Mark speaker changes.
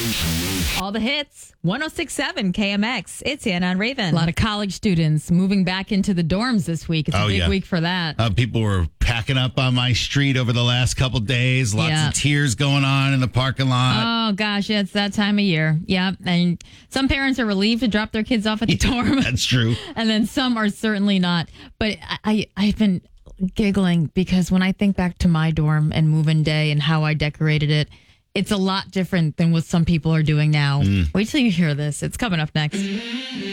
Speaker 1: All the hits. 106.7 KMX. It's Anna and Raven.
Speaker 2: A lot of college students moving back into the dorms this week. It's a big week for that.
Speaker 3: People were packing up on my street over the last couple days. Lots of tears going on in the parking lot.
Speaker 2: Oh, gosh. Yeah, it's that time of year. Yeah. And some parents are relieved to drop their kids off at the dorm.
Speaker 3: That's true.
Speaker 2: And then some are certainly not. But I've been giggling because when I think back to my dorm and move-in day and how I decorated it, it's a lot different than what some people are doing now. Wait till you hear this. It's coming up next.